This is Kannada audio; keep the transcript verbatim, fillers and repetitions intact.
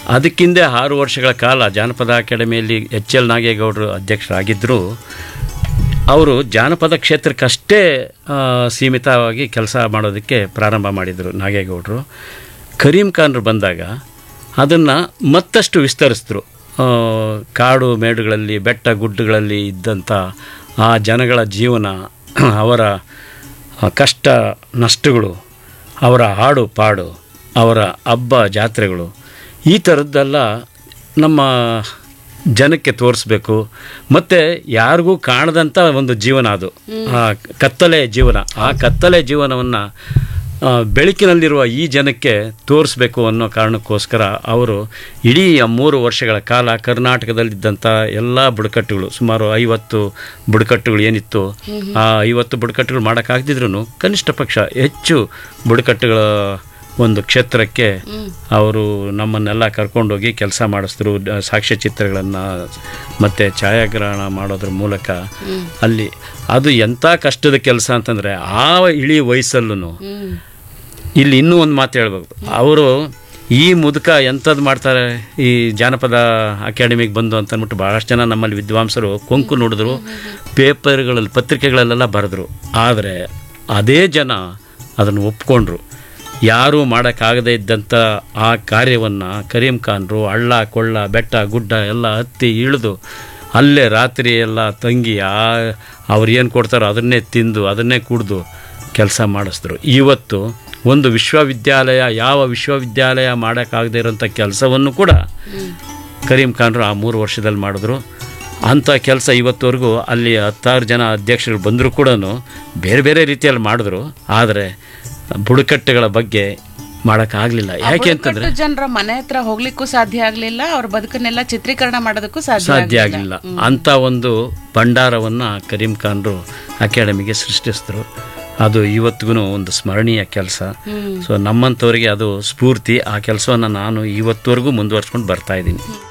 ಅದಕ್ಕಿಂದೆ ಆರು ವರ್ಷಗಳ ಕಾಲ ಜಾನಪದ ಅಕಾಡೆಮಿಯಲ್ಲಿ ಎಚ್ ಎಲ್ ನಾಗೇಗೌಡರು ಅಧ್ಯಕ್ಷರಾಗಿದ್ದರು. ಅವರು ಜಾನಪದ ಕ್ಷೇತ್ರಕ್ಕಷ್ಟೇ ಸೀಮಿತವಾಗಿ ಕೆಲಸ ಮಾಡೋದಕ್ಕೆ ಪ್ರಾರಂಭ ಮಾಡಿದರು ನಾಗೇಗೌಡರು. ಕರೀಂ ಖಾನ್ರು ಬಂದಾಗ ಅದನ್ನು ಮತ್ತಷ್ಟು ವಿಸ್ತರಿಸಿದ್ರು. ಕಾಡು ಮೇಡುಗಳಲ್ಲಿ ಬೆಟ್ಟ ಗುಡ್ಡಗಳಲ್ಲಿ ಇದ್ದಂಥ ಆ ಜನಗಳ ಜೀವನ, ಅವರ ಕಷ್ಟ ನಷ್ಟಗಳು, ಅವರ ಹಾಡು ಪಾಡು, ಅವರ ಹಬ್ಬ ಜಾತ್ರೆಗಳು, ಈ ಥರದ್ದೆಲ್ಲ ನಮ್ಮ ಜನಕ್ಕೆ ತೋರಿಸ್ಬೇಕು. ಮತ್ತು ಯಾರಿಗೂ ಕಾಣದಂಥ ಒಂದು ಜೀವನ ಅದು, ಆ ಕತ್ತಲೆ ಜೀವನ. ಆ ಕತ್ತಲೆ ಜೀವನವನ್ನು ಬೆಳಕಿನಲ್ಲಿರುವ ಈ ಜನಕ್ಕೆ ತೋರಿಸ್ಬೇಕು ಅನ್ನೋ ಕಾರಣಕ್ಕೋಸ್ಕರ ಅವರು ಇಡೀ ಮೂರು ವರ್ಷಗಳ ಕಾಲ ಕರ್ನಾಟಕದಲ್ಲಿದ್ದಂಥ ಎಲ್ಲ ಬುಡಕಟ್ಟುಗಳು, ಸುಮಾರು ಐವತ್ತು ಬುಡಕಟ್ಟುಗಳು ಏನಿತ್ತು, ಆ ಐವತ್ತು ಬುಡಕಟ್ಟುಗಳು ಮಾಡೋಕ್ಕಾಗ್ದಿದ್ರು ಕನಿಷ್ಠ ಪಕ್ಷ ಹೆಚ್ಚು ಬುಡಕಟ್ಟುಗಳ ಒಂದು ಕ್ಷೇತ್ರಕ್ಕೆ ಅವರು ನಮ್ಮನ್ನೆಲ್ಲ ಕರ್ಕೊಂಡೋಗಿ ಕೆಲಸ ಮಾಡಿಸಿದ್ರು. ಸಾಕ್ಷ್ಯಚಿತ್ರಗಳನ್ನು ಮತ್ತು ಛಾಯಾಗ್ರಹಣ ಮಾಡೋದ್ರ ಮೂಲಕ ಅಲ್ಲಿ ಅದು ಎಂಥ ಕಷ್ಟದ ಕೆಲಸ ಅಂತಂದರೆ ಆ ಇಳಿ ವಯಸ್ಸಲ್ಲೂ. ಇಲ್ಲಿ ಇನ್ನೂ ಒಂದು ಮಾತು ಹೇಳ್ಬೇಕು, ಅವರು ಈ ಮುದುಕ ಎಂಥದ್ದು ಮಾಡ್ತಾರೆ ಈ ಜಾನಪದ ಅಕಾಡೆಮಿಗೆ ಬಂದು ಅಂತ ಅಂದ್ಬಿಟ್ಟು ಭಾಳಷ್ಟು ಜನ ನಮ್ಮಲ್ಲಿ ವಿದ್ವಾಂಸರು ಕೊಂಕು ನುಡಿದ್ರು, ಪೇಪರ್ಗಳಲ್ಲಿ ಪತ್ರಿಕೆಗಳಲ್ಲೆಲ್ಲ ಬರೆದ್ರು. ಆದರೆ ಅದೇ ಜನ ಅದನ್ನು ಒಪ್ಕೊಂಡ್ರು. ಯಾರೂ ಮಾಡೋಕ್ಕಾಗದೇ ಇದ್ದಂಥ ಆ ಕಾರ್ಯವನ್ನು ಕರೀಂ ಖಾನ್ರು ಹಳ್ಳ ಕೊಳ್ಳ ಬೆಟ್ಟ ಗುಡ್ಡ ಎಲ್ಲ ಹತ್ತಿ ಇಳಿದು ಅಲ್ಲೇ ರಾತ್ರಿ ಎಲ್ಲ ತಂಗಿ ಆ ಅವ್ರು ಏನು ಕೊಡ್ತಾರೋ ಅದನ್ನೇ ತಿಂದು ಅದನ್ನೇ ಕುಡಿದು ಕೆಲಸ ಮಾಡಿಸಿದ್ರು. ಇವತ್ತು ಒಂದು ವಿಶ್ವವಿದ್ಯಾಲಯ, ಯಾವ ವಿಶ್ವವಿದ್ಯಾಲಯ ಮಾಡೋಕ್ಕಾಗದೇ ಇರೋಂಥ ಕೆಲಸವನ್ನು ಕೂಡ ಕರೀಂ ಖಾನ್ರು ಆ ಮೂರು ವರ್ಷದಲ್ಲಿ ಮಾಡಿದ್ರು. ಅಂಥ ಕೆಲಸ ಇವತ್ತವರೆಗೂ ಅಲ್ಲಿ ಹತ್ತಾರು ಜನ ಅಧ್ಯಕ್ಷರು ಬಂದರೂ ಕೂಡ ಬೇರೆ ಬೇರೆ ರೀತಿಯಲ್ಲಿ ಮಾಡಿದ್ರು. ಆದರೆ ಬುಡಕಟ್ಟುಗಳ ಬಗ್ಗೆ ಮಾಡೋಕ್ಕಾಗಲಿಲ್ಲ. ಯಾಕೆ ಅಂತಂದರೆ ಜನರ ಮನೆ ಹತ್ರ ಹೋಗ್ಲಿಕ್ಕೂ ಸಾಧ್ಯ ಆಗಲಿಲ್ಲ, ಅವ್ರ ಬದುಕನ್ನೆಲ್ಲ ಚಿತ್ರೀಕರಣ ಮಾಡೋದಕ್ಕೂ ಸಾಧ್ಯ ಆಗಲಿಲ್ಲ. ಅಂಥ ಒಂದು ಭಂಡಾರವನ್ನು ಕರೀಂ ಖಾನ್ರು ಅಕಾಡೆಮಿಗೆ ಸೃಷ್ಟಿಸಿದ್ರು. ಅದು ಇವತ್ತಿಗೂ ಒಂದು ಸ್ಮರಣೀಯ ಕೆಲಸ. ಸೊ ನಮ್ಮಂಥವರಿಗೆ ಅದು ಸ್ಫೂರ್ತಿ. ಆ ಕೆಲಸವನ್ನು ನಾನು ಇವತ್ತವರೆಗೂ ಮುಂದುವರ್ಸ್ಕೊಂಡು ಬರ್ತಾಯಿದ್ದೀನಿ.